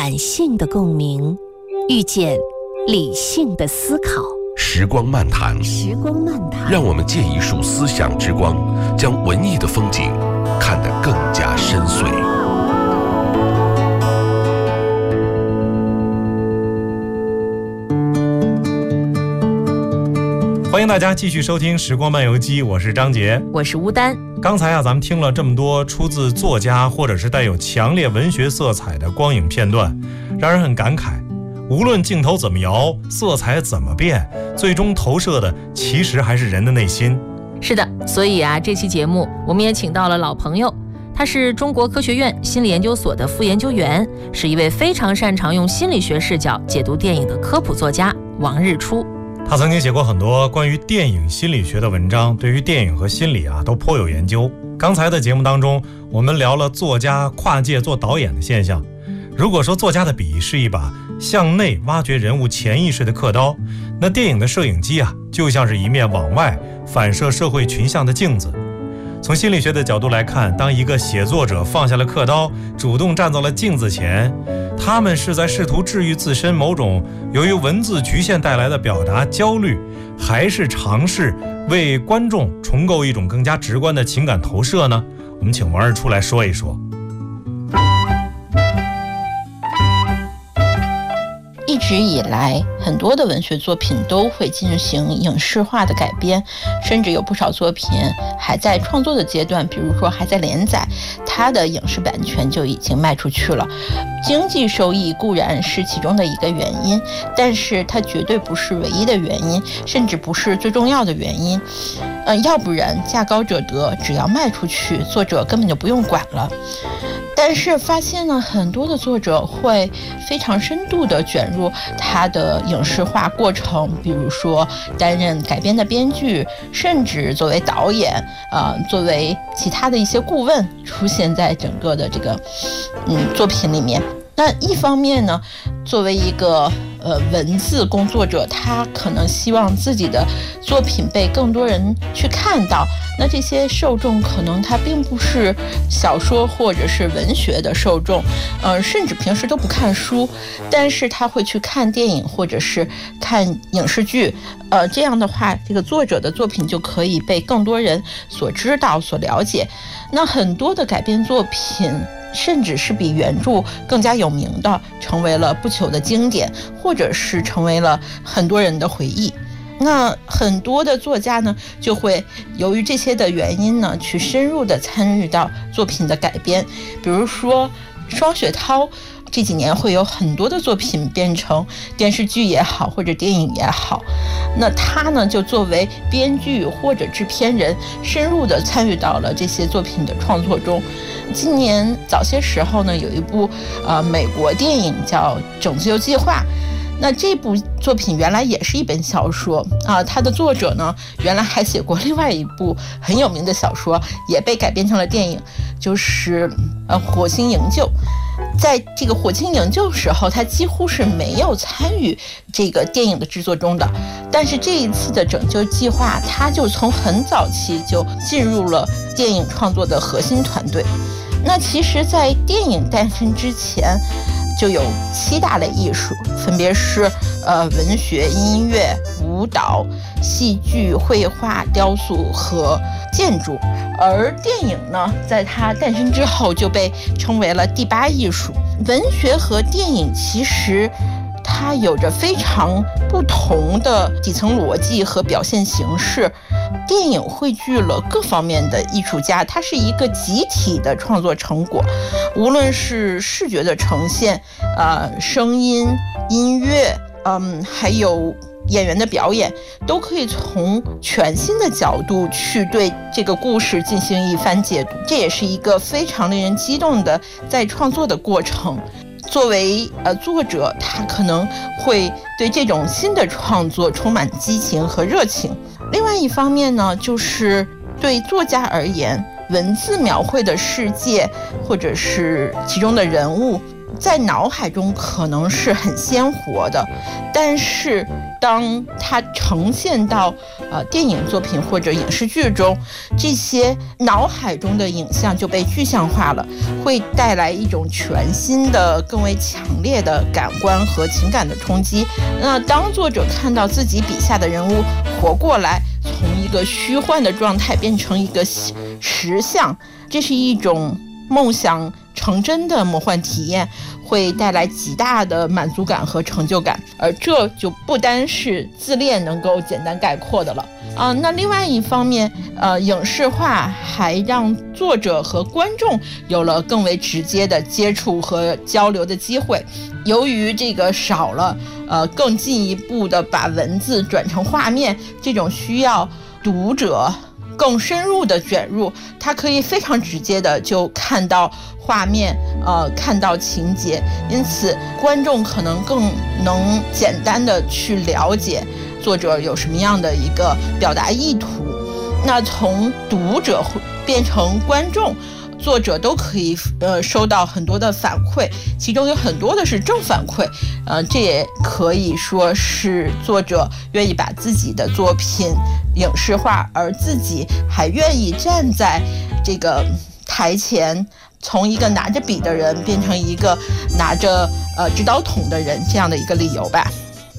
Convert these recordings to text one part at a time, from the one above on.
感性的共鸣，遇见理性的思考。 时光漫谈，让我们借一束思想之光，将文艺的风景看得更加深邃。 欢迎大家继续收听时光漫游记，我是张杰， 我是吴丹。 刚才咱们听了这么多出自作家或者是带有强烈文学色彩的光影片段，让人很感慨。无论镜头怎么摇，色彩怎么变，最终投射的其实还是人的内心。 是的，所以这期节目我们也请到了老朋友，他是中国科学院心理研究所的副研究员，是一位非常擅长用心理学视角解读电影的科普作家王日出。 他曾经写过很多关于电影心理学的文章，对于电影和心理都颇有研究。刚才的节目当中，我们聊了作家跨界做导演的现象。如果说作家的笔是一把向内挖掘人物潜意识的刻刀，那电影的摄影机就像是一面往外反射社会群像的镜子。从心理学的角度来看，当一个写作者放下了刻刀，主动站到了镜子前，他们是在试图治愈自身某种由于文字局限带来的表达焦虑，还是尝试为观众重构一种更加直观的情感投射呢？我们请王日出来说一说。 一直以来，很多的文学作品都会进行影视化的改编，甚至有不少作品还在创作的阶段，比如说还在连载，它的影视版权就已经卖出去了。经济收益固然是其中的一个原因，但是它绝对不是唯一的原因，甚至不是最重要的原因。要不然价高者得，只要卖出去，作者根本就不用管了。但是发现呢，很多的作者会非常深度地卷入他的影视化过程，比如说担任改编的编剧，甚至作为导演，作为其他的一些顾问，出现在整个的这个作品里面。那一方面呢，作为一个文字工作者，他可能希望自己的作品被更多人去看到，那这些受众可能他并不是小说或者是文学的受众，甚至平时都不看书，但是他会去看电影或者是看影视剧，这样的话，这个作者的作品就可以被更多人所知道、所了解。那很多的改编作品，甚至是比原著更加有名的，成为了不朽的经典，或者是成为了很多人的回忆。那很多的作家呢，就会由于这些的原因呢，去深入的参与到作品的改编。比如说双雪涛这几年会有很多的作品变成电视剧也好，或者电影也好，那他呢就作为编剧或者制片人，深入的参与到了这些作品的创作中。今年早些时候呢，有一部美国电影叫《拯救计划》，那这部作品原来也是一本小说它的作者呢原来还写过另外一部很有名的小说，也被改编成了电影，就是火星营救。在这个火星营救时候，他几乎是没有参与这个电影的制作中的，但是这一次的拯救计划，他就从很早期就进入了电影创作的核心团队。那其实在电影诞生之前，就有7大类艺术，分别是文学、音乐、舞蹈、戏剧、绘画、雕塑和建筑。而电影呢，在它诞生之后就被称为了第8艺术。文学和电影其实它有着非常不同的底层逻辑和表现形式。电影汇聚了各方面的艺术家，它是一个集体的创作成果，无论是视觉的呈现，声音、音乐，还有演员的表演，都可以从全新的角度去对这个故事进行一番解读。这也是一个非常令人激动的在创作的过程。作为作者，他可能会对这种新的创作充满激情和热情。另外一方面呢，就是对作家而言，文字描绘的世界或者是其中的人物，在脑海中可能是很鲜活的，但是当当它呈现到电影作品或者影视剧中，这些脑海中的影像就被具象化了，会带来一种全新的更为强烈的感官和情感的冲击。那当作者看到自己笔下的人物活过来，从一个虚幻的状态变成一个实相，这是一种梦想成真的魔幻体验，会带来极大的满足感和成就感，而这就不单是自恋能够简单概括的了那另外一方面，影视化还让作者和观众有了更为直接的接触和交流的机会。由于这个少了更进一步的把文字转成画面，这种需要读者更深入的卷入，它可以非常直接的就看到画面，看到情节，因此观众可能更能简单的去了解作者有什么样的一个表达意图。那从读者变成观众，作者都可以收到很多的反馈，其中有很多的是正反馈，这也可以说是作者愿意把自己的作品影视化，而自己还愿意站在这个台前，从一个拿着笔的人变成一个拿着指导筒的人，这样的一个理由吧。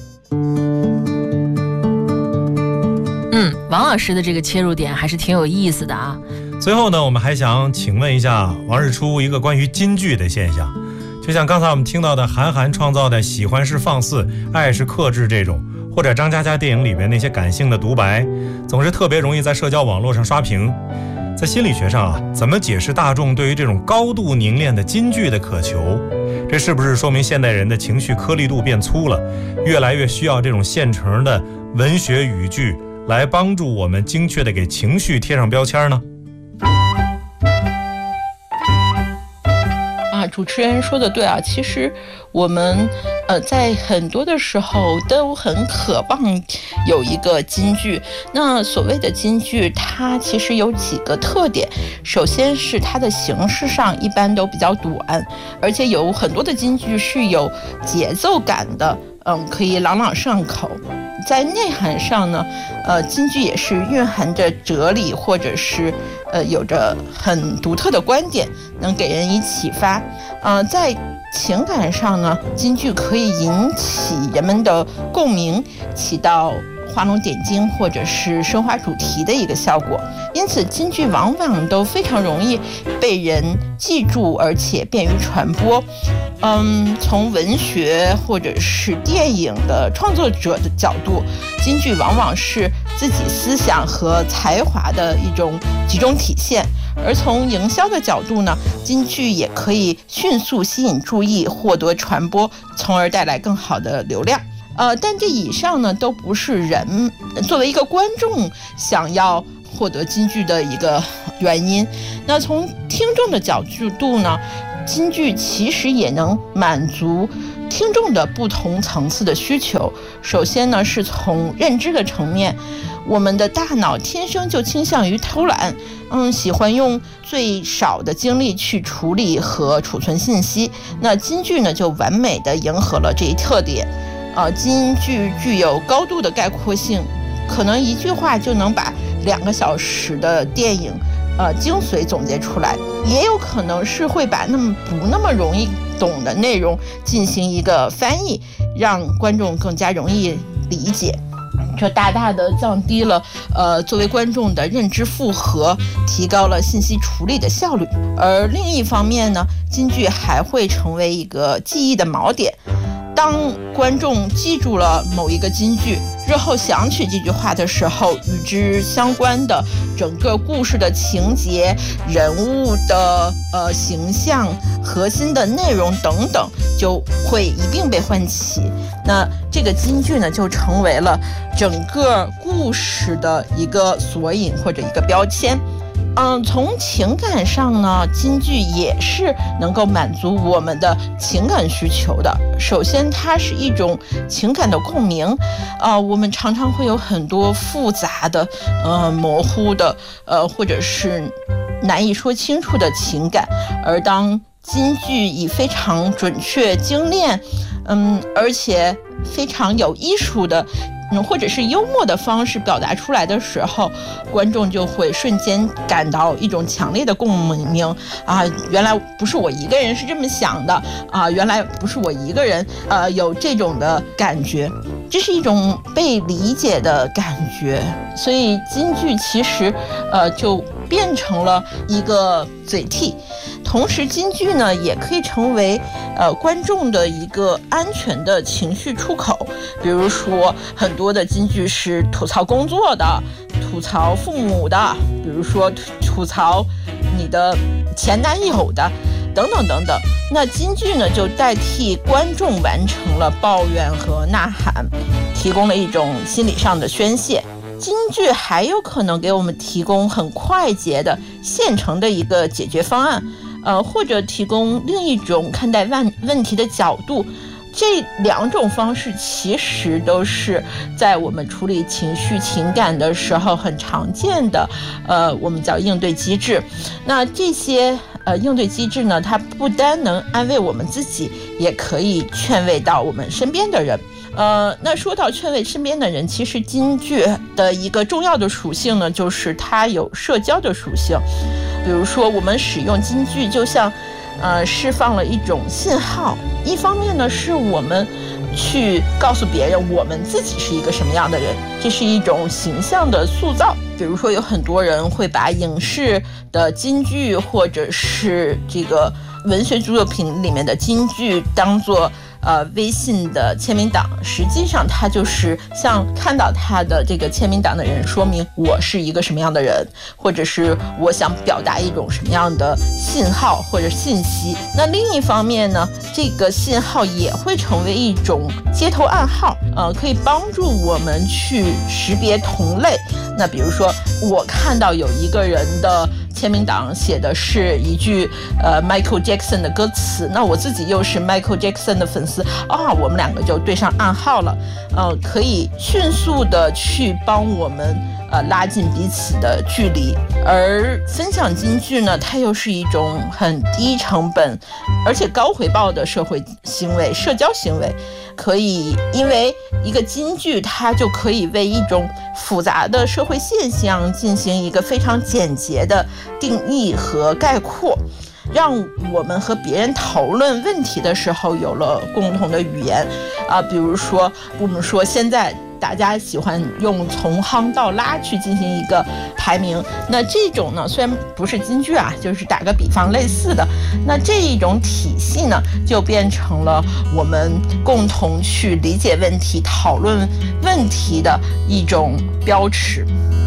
王老师的这个切入点还是挺有意思的啊。 最后呢，我们还想请问一下王日出一个关于金句的现象，就像刚才我们听到的韩寒创造的喜欢是放肆，爱是克制这种，或者张嘉佳电影里边那些感性的独白，总是特别容易在社交网络上刷屏。在心理学上怎么解释大众对于这种高度凝练的金句的渴求？这是不是说明现代人的情绪颗粒度变粗了，越来越需要这种现成的文学语句来帮助我们精确地给情绪贴上标签呢？ 主持人说的对其实我们在很多的时候都很渴望有一个金句。那所谓的金句，它其实有几个特点。首先是它的形式上一般都比较短，而且有很多的金句是有节奏感的，可以朗朗上口。在内涵上呢，金句也是蕴含着哲理，或者是有着很独特的观点，能给人以启发。在情感上呢，金句可以引起人们的共鸣，起到画龙点睛或者是升华主题的一个效果。因此金句往往都非常容易被人记住，而且便于传播。从文学或者是电影的创作者的角度，金句往往是自己思想和才华的一种集中体现。而从营销的角度呢，金句也可以迅速吸引注意，获得传播，从而带来更好的流量。但这以上呢，都不是人作为一个观众想要获得金句的一个原因。那从听众的角度呢，金句其实也能满足听众的不同层次的需求。首先呢，是从认知的层面，我们的大脑天生就倾向于偷懒，喜欢用最少的精力去处理和储存信息。那金句呢，就完美的迎合了这一特点。金句具有高度的概括性，可能一句话就能把2个小时的电影精髓总结出来，也有可能是会把不那么容易懂的内容进行一个翻译，让观众更加容易理解。这大大的降低了作为观众的认知负荷，提高了信息处理的效率。而另一方面呢，金句还会成为一个记忆的锚点。当观众记住了某一个金句，日后想起这句话的时候，与之相关的整个故事的情节、人物的形象、核心的内容等等，就会一并被唤起。那这个金句呢，就成为了整个故事的一个索引或者一个标签。从情感上呢，金句也是能够满足我们的情感需求的。首先，它是一种情感的共鸣。我们常常会有很多复杂的、模糊的，或者是难以说清楚的情感。而当金句以非常准确、精炼，而且非常有艺术的或者是幽默的方式表达出来的时候，观众就会瞬间感到一种强烈的共鸣啊！原来不是我一个人是这么想的啊！原来不是我一个人有这种的感觉，这是一种被理解的感觉。所以京剧其实就变成了一个嘴替，同时京剧呢也可以成为观众的一个安全的情绪出口。比如说很多的京剧是吐槽工作的，吐槽父母的，比如说吐槽你的前男友的，等等等等。那京剧呢就代替观众完成了抱怨和呐喊，提供了一种心理上的宣泄。京剧还有可能给我们提供很快捷的现成的一个解决方案，或者提供另一种看待问题的角度。这两种方式其实都是在我们处理情绪情感的时候很常见的我们叫应对机制。那这些应对机制呢，它不单能安慰我们自己，也可以劝慰到我们身边的人。那说到劝慰身边的人，其实京剧的一个重要的属性呢，就是它有社交的属性。比如说我们使用京剧就像释放了一种信号，一方面呢是我们去告诉别人我们自己是一个什么样的人，这是一种形象的塑造。比如说有很多人会把影视的京剧或者是这个文学作品里面的京剧当作微信的签名档，实际上它就是向看到它的这个签名档的人说明我是一个什么样的人，或者是我想表达一种什么样的信号或者信息。那另一方面呢，这个信号也会成为一种街头暗号，可以帮助我们去识别同类。那比如说我看到有一个人的签名档写的是一句Michael Jackson 的歌词，那我自己又是 Michael Jackson 的粉丝我们两个就对上暗号了，可以迅速的去帮我们拉近彼此的距离。而分享京剧呢，它又是一种很低成本而且高回报的社会行为、社交行为。可以因为一个京剧，它就可以为一种复杂的社会现象进行一个非常简洁的定义和概括，让我们和别人讨论问题的时候有了共同的语言比如说我们说现在大家喜欢用从夯到拉去进行一个排名，那这种呢虽然不是京剧就是打个比方类似的，那这一种体系呢就变成了我们共同去理解问题、讨论问题的一种标尺。